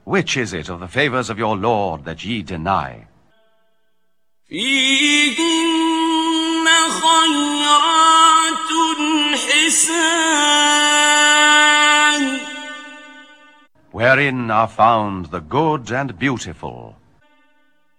Which is it of the favors of your Lord that ye deny? فيهن خيرات حسان Wherein are found the good and beautiful.